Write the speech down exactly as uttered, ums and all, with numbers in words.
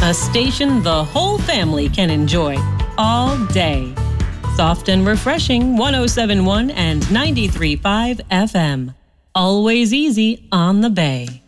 A station the whole family can enjoy all day. Soft and refreshing one oh seven point one and ninety-three point five F M. Always easy on the Bay.